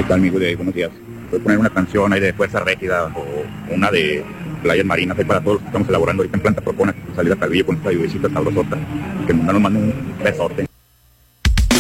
tal, amigo? Buenos días. Voy a poner una canción ahí de Fuerza Régida o una de Playas Marinas ahí para todos los que estamos elaborando ahorita en Planta Propona, salida Calvillo con esta lluvecita sabrosota. Que nos manden un besote.